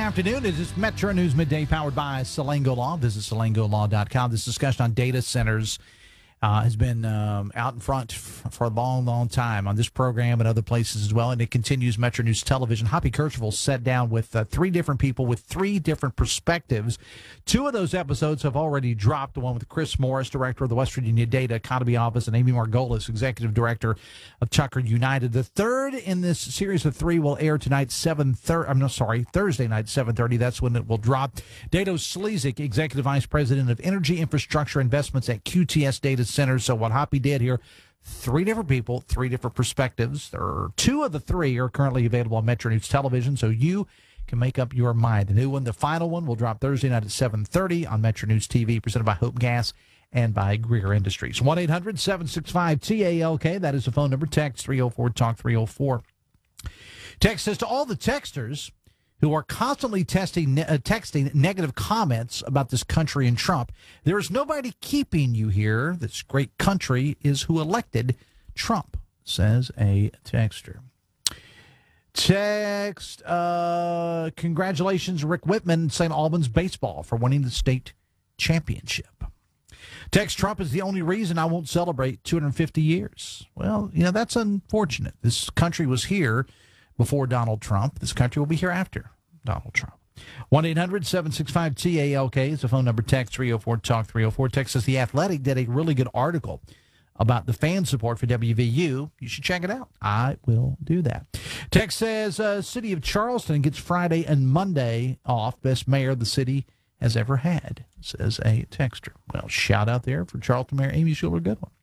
afternoon. It is Metro News Midday powered by Salango Law. Visit salangolaw.com. This discussion on data centers has been out in front for a long, long time on this program and other places as well, and it continues. Metro News Television. Hoppy Kercheval sat down with three different people with three different perspectives. Two of those episodes have already dropped, the one with Chris Morris, director of the West Virginia Data Economy Office, and Amy Margolis, executive director of Tucker United. The third in this series of three will air tonight, Thursday night, 7:30. That's when it will drop. Dato Slezik, executive vice president of energy infrastructure investments at QTS Data Center. So what Hoppy did here, three different people, three different perspectives. Two of the three are currently available on Metro News Television, so you can make up your mind. The new one, the final one, will drop Thursday night at 7:30 on Metro News TV, presented by Hope Gas and by Greer Industries. 1-800-765-TALK. That is the phone number. Text 304-TALK-304. Text says, to all the texters who are constantly texting negative comments about this country and Trump, there is nobody keeping you here. This great country is who elected Trump, says a texter. Text, congratulations, Rick Whitman, St. Albans baseball, for winning the state championship. Text, Trump is the only reason I won't celebrate 250 years. Well, that's unfortunate. This country was here before Donald Trump. This country will be here after Donald Trump. 1-800-765-TALK is the phone number. Text 304-TALK-304. Text says The Athletic did a really good article about the fan support for WVU. You should check it out. I will do that. Text says City of Charleston gets Friday and Monday off. Best mayor the city has ever had, says a texter. Well, shout out there for Charleston Mayor Amy Schuler. Good one.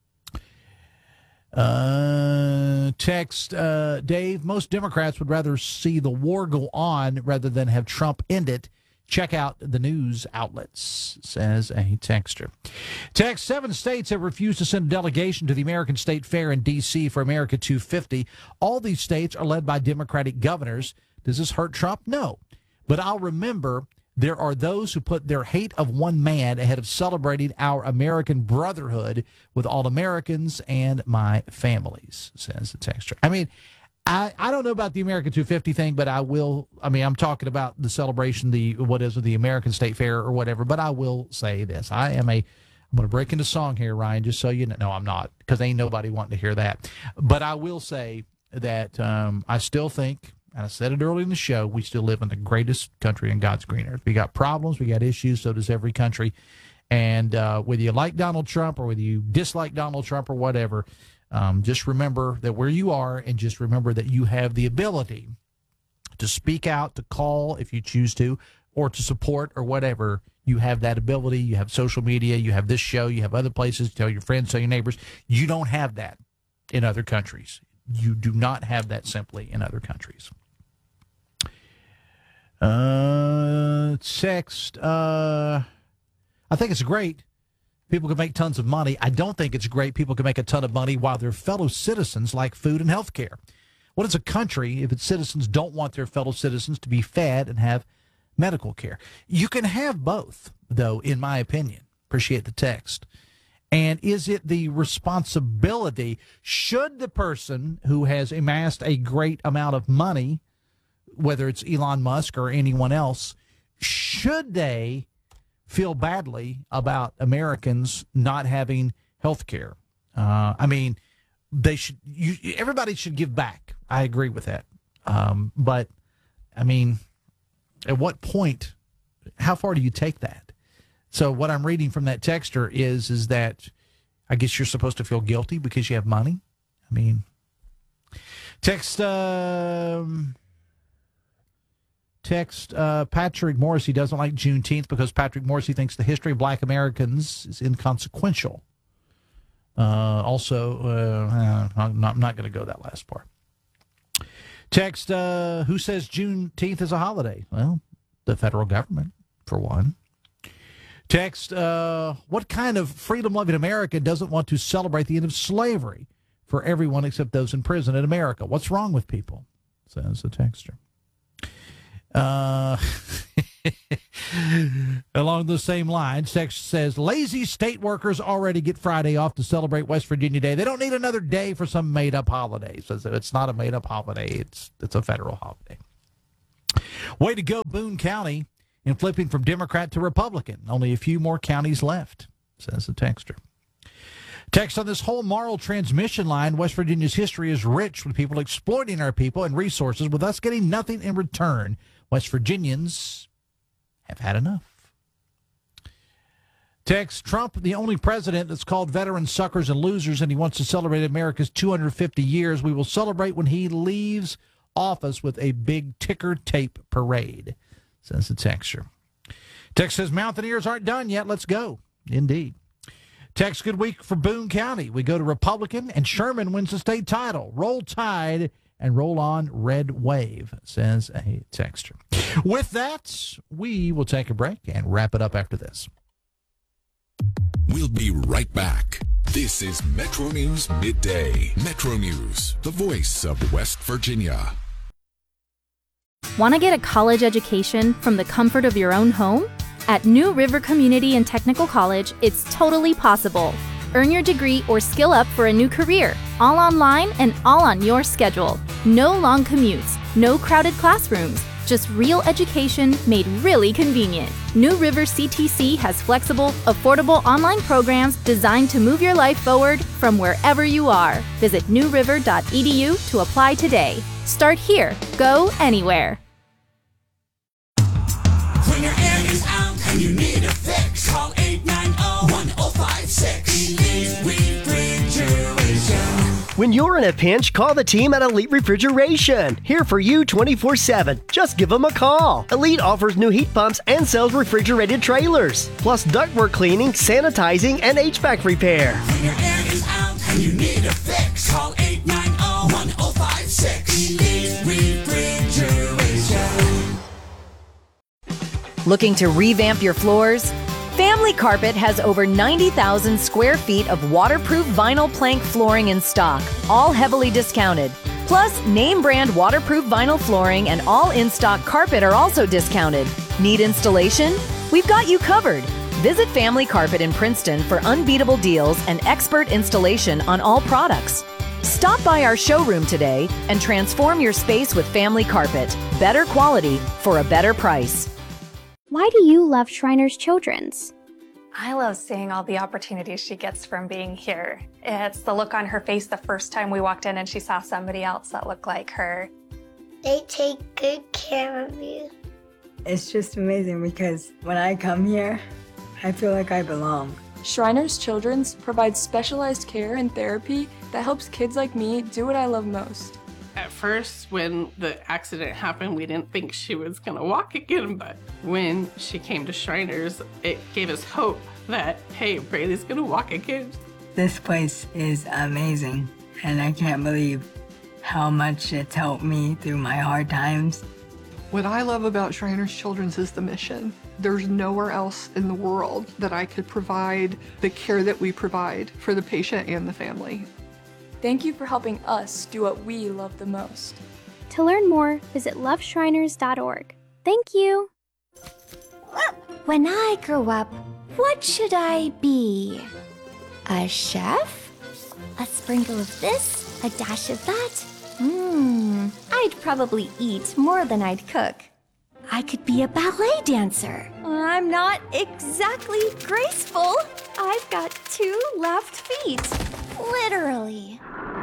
Text, Dave, most Democrats would rather see the war go on rather than have Trump end it. Check out the news outlets, says a texter. Text, 7 states have refused to send a delegation to the American State Fair in D.C. for America 250. All these states are led by Democratic governors. Does this hurt Trump? No. But I'll remember there are those who put their hate of one man ahead of celebrating our American brotherhood with all Americans and my families, says the texter. I don't know about the American 250 thing, but I'm talking about the celebration, the American State Fair or whatever, but I will say this. I'm going to break into song here, Ryan, just so you know. No, I'm not, because ain't nobody wanting to hear that. But I will say that I still think, and I said it early in the show, we still live in the greatest country in God's green earth. We got problems, we got issues, so does every country. And whether you like Donald Trump or whether you dislike Donald Trump or whatever, just remember that where you are, and just remember that you have the ability to speak out, to call if you choose to, or to support or whatever. You have that ability. You have social media. You have this show. You have other places to tell your friends, tell your neighbors. You don't have that in other countries. You do not have that simply in other countries. Text, I think it's great. People can make tons of money. I don't think it's great people can make a ton of money while their fellow citizens like food and health care. What is a country if its citizens don't want their fellow citizens to be fed and have medical care? You can have both, though, in my opinion. Appreciate the text. And is it the responsibility, should the person who has amassed a great amount of money, whether it's Elon Musk or anyone else, should they feel badly about Americans not having health care? They should. Everybody should give back. I agree with that. But at what point, how far do you take that? So what I'm reading from that texter is that I guess you're supposed to feel guilty because you have money. Text Patrick Morrissey doesn't like Juneteenth because Patrick Morrissey thinks the history of black Americans is inconsequential. I'm not going to go that last part. Text, who says Juneteenth is a holiday? Well, the federal government, for one. Text, what kind of freedom-loving American doesn't want to celebrate the end of slavery for everyone except those in prison in America? What's wrong with people? Says the texter. Along those same lines, text says, lazy state workers already get Friday off to celebrate West Virginia Day. They don't need another day for some made-up holiday. So it's not a made-up holiday. It's a federal holiday. Way to go, Boone County, in flipping from Democrat to Republican. Only a few more counties left, says the texter. Text on this whole moral transmission line. West Virginia's history is rich with people exploiting our people and resources with us getting nothing in return. West Virginians have had enough. Text, Trump, the only president that's called veterans suckers and losers, and he wants to celebrate America's 250 years. We will celebrate when he leaves office with a big ticker tape parade, says the texture. Text says, Mountaineers aren't done yet. Let's go. Indeed. Text, good week for Boone County. We go to Republican, and Sherman wins the state title. Roll Tide and roll on red wave, says a texter. With that, we will take a break and wrap it up after this. We'll be right back. This is Metro News Midday. Metro News, the voice of West Virginia. Want to get a college education from the comfort of your own home? At New River Community and Technical College, it's totally possible. Earn your degree or skill up for a new career, all online and all on your schedule. No long commutes, no crowded classrooms, just real education made really convenient. New River CTC has flexible, affordable online programs designed to move your life forward from wherever you are. Visit newriver.edu to apply today. Start here. Go anywhere. When your air is out and you need a fix, call 890-1056. Elite Refrigeration. When you're in a pinch, call the team at Elite Refrigeration. Here for you 24/7. Just give them a call. Elite offers new heat pumps and sells refrigerated trailers, plus ductwork cleaning, sanitizing, and HVAC repair. When your air is out and you need a fix, call 890-1056. Elite Refrigeration. Looking to revamp your floors? Family Carpet has over 90,000 square feet of waterproof vinyl plank flooring in stock, all heavily discounted. Plus, name brand waterproof vinyl flooring and all in-stock carpet are also discounted. Need installation? We've got you covered. Visit Family Carpet in Princeton for unbeatable deals and expert installation on all products. Stop by our showroom today and transform your space with Family Carpet. Better quality for a better price. Why do you love Shriners Children's? I love seeing all the opportunities she gets from being here. It's the look on her face the first time we walked in and she saw somebody else that looked like her. They take good care of you. It's just amazing because when I come here, I feel like I belong. Shriners Children's provides specialized care and therapy that helps kids like me do what I love most. At first, when the accident happened, we didn't think she was going to walk again, but when she came to Shriners, it gave us hope that, hey, Braylee's going to walk again. This place is amazing, and I can't believe how much it's helped me through my hard times. What I love about Shriners Children's is the mission. There's nowhere else in the world that I could provide the care that we provide for the patient and the family. Thank you for helping us do what we love the most. To learn more, visit loveshriners.org. Thank you. When I grow up, what should I be? A chef? A sprinkle of this, a dash of that? I'd probably eat more than I'd cook. I could be a ballet dancer. I'm not exactly graceful. I've got 2 left feet. Literally.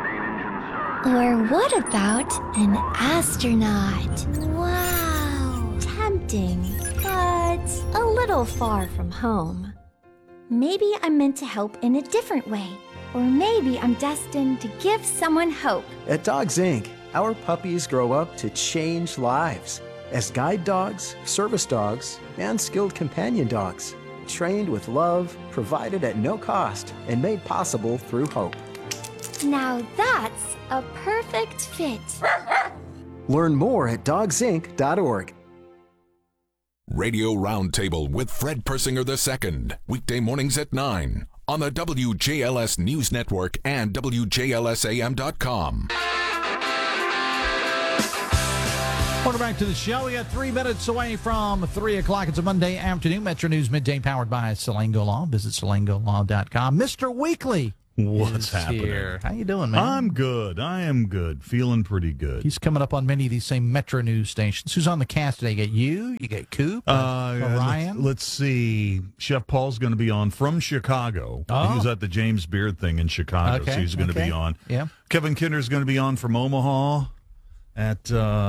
Or what about an astronaut? Wow. Tempting, but a little far from home. Maybe I'm meant to help in a different way. Or maybe I'm destined to give someone hope. At Dogs Inc., our puppies grow up to change lives as guide dogs, service dogs, and skilled companion dogs, trained with love, provided at no cost, and made possible through hope. Now that's a perfect fit. Learn more at dogsinc.org. Radio Roundtable with Fred Persinger II, weekday mornings at 9 on the WJLS News Network and WJLSAM.com. Welcome back to the show. We got 3 minutes away from 3 o'clock. It's a Monday afternoon. Metro News Midday powered by Salango Law. Visit salangolaw.com. Mr. Weekly What's happening? Here. How you doing, man? I'm good. I am good. Feeling pretty good. He's coming up on many of these same Metro News stations. Who's on the cast today? You got you got Coop, Ryan. Let's see. Chef Paul's going to be on from Chicago. Oh. He was at the James Beard thing in Chicago, so he's going to be on. Yeah. Kevin Kinder's going to be on from Omaha at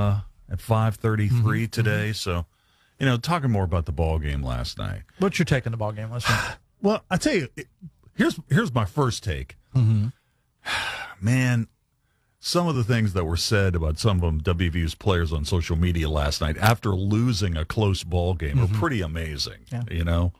5:33 today. So, talking more about the ball game last night. What's your take on the ball game? Listen. Well, I tell you, here's my first take. Mm-hmm. Man, some of the things that were said about some of them WVU's players on social media last night after losing a close ball game are pretty amazing. Yeah.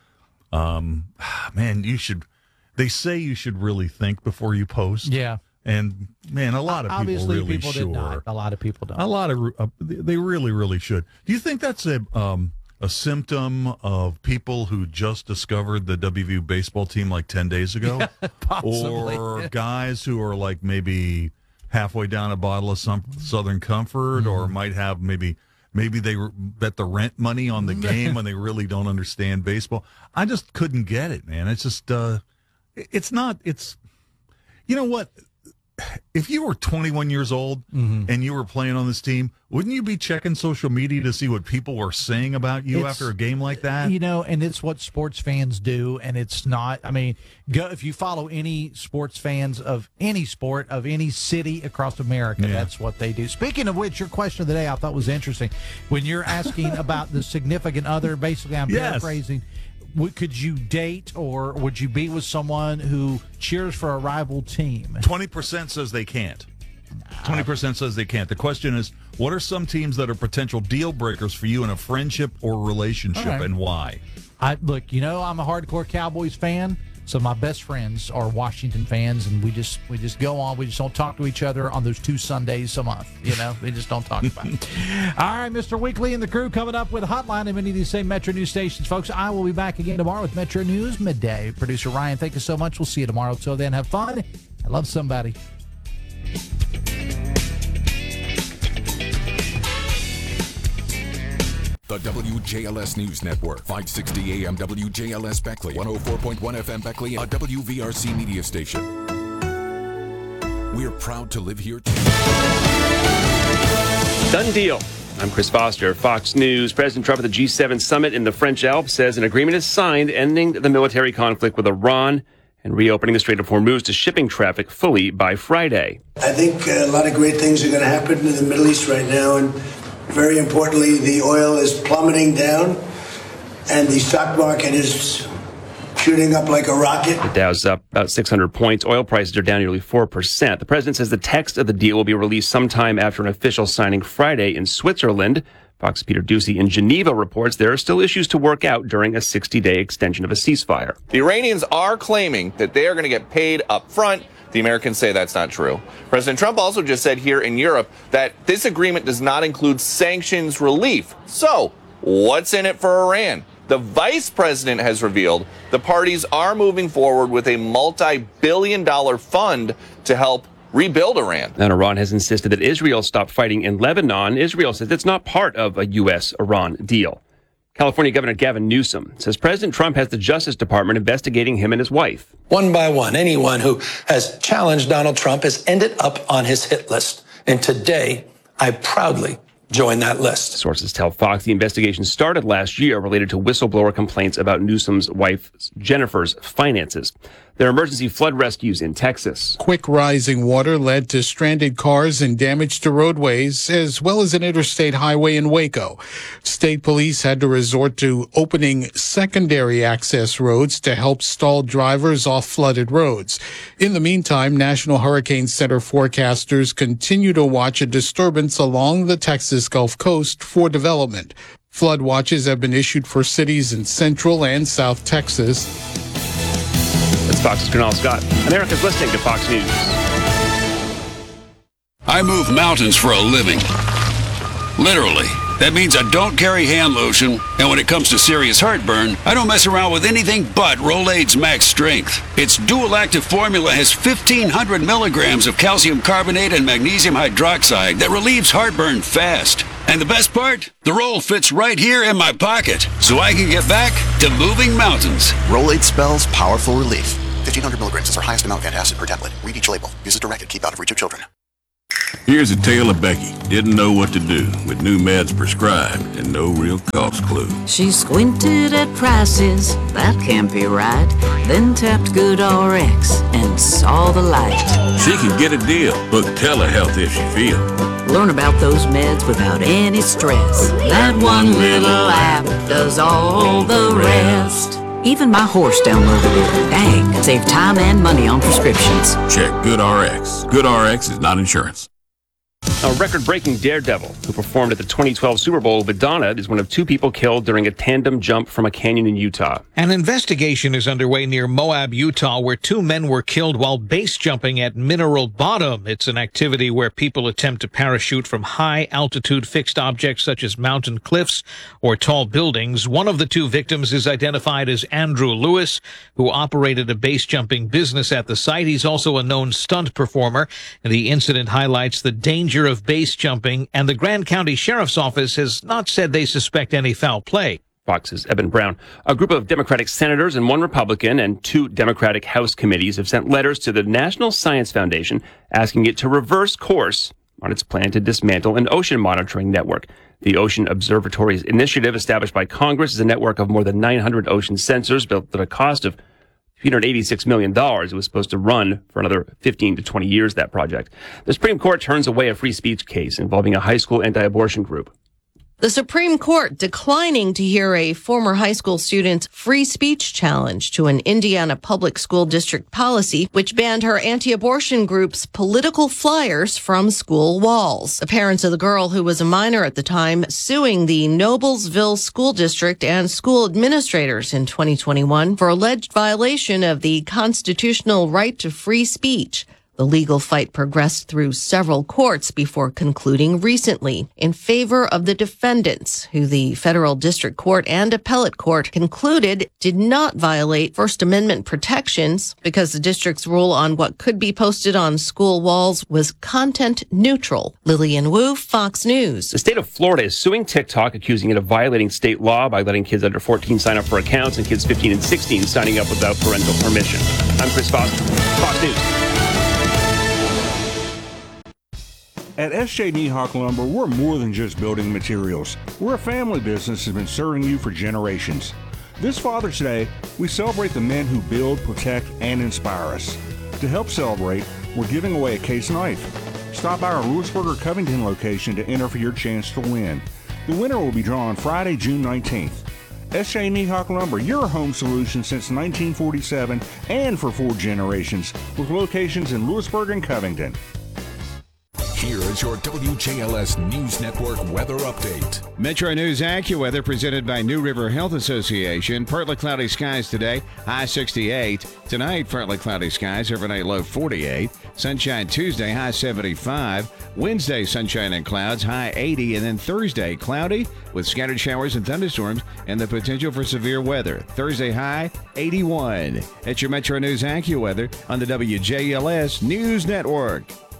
Man, they say you should really think before you post. Yeah. And man, a lot of people obviously really people did not. A lot of people don't. They really, really should. Do you think that's a symptom of people who just discovered the WVU baseball team like 10 days ago? Possibly. Or guys who are like maybe halfway down a bottle of some Southern Comfort, or might have maybe they bet the rent money on the game when they really don't understand baseball. I just couldn't get it, man. It's just, you know what? If you were 21 years old and you were playing on this team, wouldn't you be checking social media to see what people were saying about you after a game like that? And it's what sports fans do, and it's not. I mean, if you follow any sports fans of any sport, of any city across America, that's what they do. Speaking of which, your question of the day I thought was interesting. When you're asking about the significant other, basically I'm paraphrasing, could you date or would you be with someone who cheers for a rival team? 20% says they can't. 20% says they can't. The question is, what are some teams that are potential deal breakers for you in a friendship or relationship, and why? Look, I'm a hardcore Cowboys fan, so my best friends are Washington fans, and we just go on. We just don't talk to each other on those 2 Sundays a month. We just don't talk about it. All right, Mr. Weekly and the crew coming up with a hotline in many of these same Metro News stations, folks. I will be back again tomorrow with Metro News Midday. Producer Ryan, thank you so much. We'll see you tomorrow. Till then, have fun. I love somebody. The WJLS News Network, 560 AM WJLS Beckley, 104.1 FM Beckley, a WVRC media station. We're proud to live here too. Done deal. I'm Chris Foster, Fox News. President Trump at the G7 summit in the French Alps says an agreement is signed ending the military conflict with Iran and reopening the Strait of Hormuz to shipping traffic fully by Friday. I think a lot of great things are going to happen in the Middle East right now, and very importantly, the oil is plummeting down, and the stock market is shooting up like a rocket. The Dow's up about 600 points. Oil prices are down nearly 4%. The president says the text of the deal will be released sometime after an official signing Friday in Switzerland. Fox's Peter Doocy in Geneva reports there are still issues to work out during a 60-day extension of a ceasefire. The Iranians are claiming that they are going to get paid up front. The Americans say that's not true. President Trump also just said here in Europe that this agreement does not include sanctions relief. So, what's in it for Iran? The vice president has revealed the parties are moving forward with a multi-billion-dollar fund to help rebuild Iran. And Iran has insisted that Israel stop fighting in Lebanon. Israel says it's not part of a U.S.-Iran deal. California Governor Gavin Newsom says President Trump has the Justice Department investigating him and his wife. One by one, anyone who has challenged Donald Trump has ended up on his hit list. And today, I proudly join that list. Sources tell Fox the investigation started last year related to whistleblower complaints about Newsom's wife Jennifer's finances. There are emergency flood rescues in Texas. Quick rising water led to stranded cars and damage to roadways, as well as an interstate highway in Waco. State police had to resort to opening secondary access roads to help stall drivers off flooded roads. In the meantime, National Hurricane Center forecasters continue to watch a disturbance along the Texas Gulf Coast for development. Flood watches have been issued for cities in Central and South Texas. That's Fox's Kunal Scott. America's listening to Fox News. I move mountains for a living. Literally. That means I don't carry hand lotion, and when it comes to serious heartburn, I don't mess around with anything but Rolaids Max Strength. Its dual-active formula has 1,500 milligrams of calcium carbonate and magnesium hydroxide that relieves heartburn fast. And the best part? The roll fits right here in my pocket, so I can get back to moving mountains. Rolaids spells powerful relief. 1,500 milligrams is our highest amount of antacid per tablet. Read each label. Use as directed. Keep out of reach of children. Here's a tale of Becky. Didn't know what to do with new meds prescribed and no real cost clue. She squinted at prices, that can't be right. Then tapped GoodRx and saw the light. She can get a deal. Book telehealth if she feels. Learn about those meds without any stress. That one little app does all the rest. Even my horse downloaded it. Dang, save time and money on prescriptions. Check GoodRx. GoodRx is not insurance. A record-breaking daredevil who performed at the 2012 Super Bowl with Madonna is one of two people killed during a tandem jump from a canyon in Utah. An investigation is underway near Moab, Utah, where two men were killed while base jumping at Mineral Bottom. It's an activity where people attempt to parachute from high-altitude fixed objects such as mountain cliffs or tall buildings. One of the two victims is identified as Andrew Lewis, who operated a base jumping business at the site. He's also a known stunt performer, and the incident highlights the danger of base jumping, and the Grand County Sheriff's Office has not said they suspect any foul play. Fox's Eben Brown. A group of Democratic senators and one Republican and two Democratic House committees have sent letters to the National Science Foundation asking it to reverse course on its plan to dismantle an ocean monitoring network. The Ocean Observatory Initiative, established by Congress, is a network of more than 900 ocean sensors built at a cost of $386 million. It was supposed to run for another 15 to 20 years, that project. The Supreme Court turns away a free speech case involving a high school anti-abortion group. The Supreme Court declining to hear a former high school student's free speech challenge to an Indiana public school district policy which banned her anti-abortion group's political flyers from school walls. The parents of the girl, who was a minor at the time, suing the Noblesville School District and school administrators in 2021 for alleged violation of the constitutional right to free speech. The legal fight progressed through several courts before concluding recently in favor of the defendants, who the federal district court and appellate court concluded did not violate First Amendment protections because the district's rule on what could be posted on school walls was content neutral. Lillian Wu, Fox News. The state of Florida is suing TikTok, accusing it of violating state law by letting kids under 14 sign up for accounts and kids 15 and 16 signing up without parental permission. I'm Chris Foster, Fox News. At S.J. Niehawk Lumber, we're more than just building materials. We're a family business that's been serving you for generations. This Father's Day, we celebrate the men who build, protect, and inspire us. To help celebrate, we're giving away a case knife. Stop by our Lewisburg or Covington location to enter for your chance to win. The winner will be drawn Friday, June 19th. S.J. Niehawk Lumber, your home solution since 1947 and for 4 generations, with locations in Lewisburg and Covington. Here is your WJLS News Network weather update. Metro News AccuWeather presented by New River Health Association. Partly cloudy skies today, high 68. Tonight, partly cloudy skies, overnight low 48. Sunshine Tuesday, high 75. Wednesday, sunshine and clouds, high 80. And then Thursday, cloudy with scattered showers and thunderstorms and the potential for severe weather. Thursday, high 81. It's your Metro News AccuWeather on the WJLS News Network.